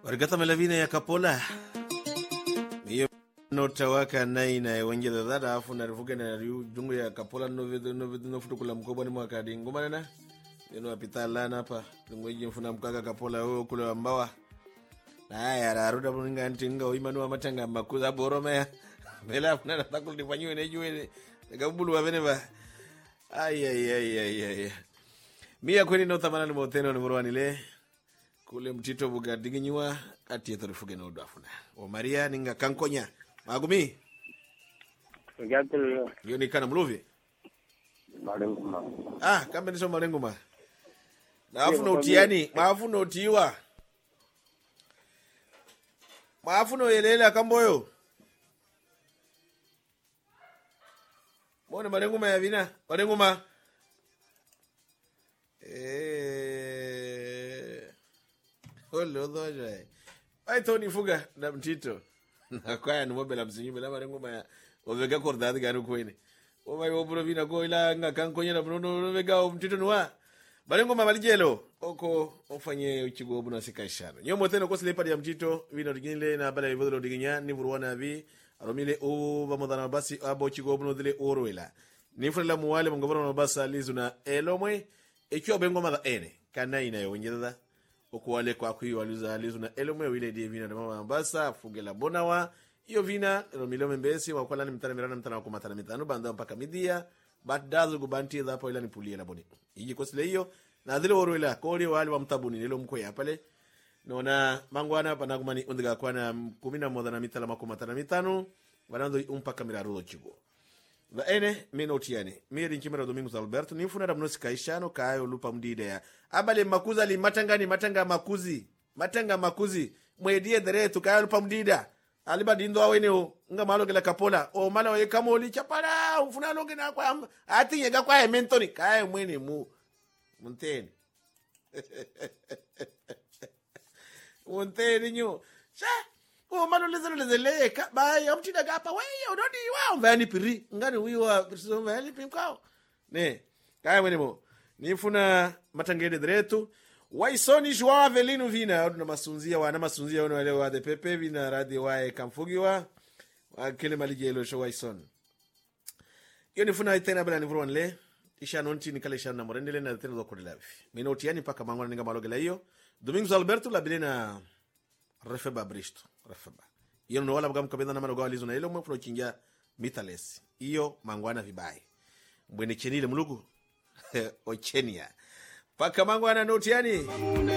Warigata melavina ya kapola. Iyo nota waka naina ya wenye dada afu na rifuke na jungu ya kapola no futu kula mkoba ni mwaka di ngoma na. Yeno apita lana hapa. Ngweje mfuna mkaka kapola huyo kule wa mbawa. Na haya raruda mninga antinga uimanu wa matanga makuza borome ya. Mela afuna na takul nifanyiwe na juwe. Nekabulu wa veneva. Ay. Mia kweni no tamana ni moteno ni murwani le. Kule mtito buga diginywa ati yetorifuge na udafuna. O Maria ninga kankonya. Magumi. Gatul. Yoni kana mluvi. Malenguma. Kambe niso malenguma. Maafuno utiani, maafuno utiwa. Maafuno yelela kamboyo. Mwone malenguma ya vina. Malenguma. Holo dhoja. Ai Tony fuga na mtito. Na kwaya ni mobile msinyume la malenguma ya ovega kordadi ganu kwene. Omayi oburo vina go ila nga kankonya na bruno vega mtito nuwa. Malenguma malijelo oko ofanye uchigo obuna sikaishana. Nyomo teno kosile padi ya mtito vina rigile na bala ivodolo diginya ni buruwana vi aromile o bamodana basi abo uchigo obuna dile orwela. Nifrela muwale mngoboro na basa lizuna elomwe ekyo bengoma da ene kana ina yonyeda okuwale kwa kuyo aliza na elomwe wile die vina na mama basa fugela bonawa iyo vina romilo mbesi wakwala ni mtana mirana mtana kwa matana mitano banda mpaka midia badazu gubanti za hapo ila nipulie la boni iji kosile hiyo na dhile orwela kodi wale wa mtabuni nilo mkwe ya pale nona mangwana panagumani undiga kwa na 11 na mitala makoma matana mitano wanando mpaka mirarulo chigo va ene menotiane miri nchimera Domingos Alberto nifuna da mnosi kaishano kayo lupa mdide ya abale makuza li matanga makuzi mwedie deretu kayo lupa mdida aliba dindo awene o nga malo gela kapola o mala we kamoli chapala ufuna longe na kwa ati yega kwa mentoni kayo mwene mu munteni munteni nyo sha o malo lezele ka ba yamtida gapa we ododi wa mvani piri ngani wiwa preciso mvani pinkao ne kaya mwenemo nifuna matangede dretu waisoni Joao Avelino vina na masunzia wana masunzia wana wale wa de pepe vina radio wae kamfugiwa wakele malijelo sho waisoni yo nifuna itena bala nivruan le isha nonti nikale shana morendele na tena doko live minoti yani paka mangwana ninga malogela hiyo Domingos Alberto la bilena refeba bristo refeba iyo no wala bagamu kabenda na manogo alizo na ile mwe chingia mitalesi iyo mangwana vibai mbwene chenile mulugu ochenia paka mangwana notiani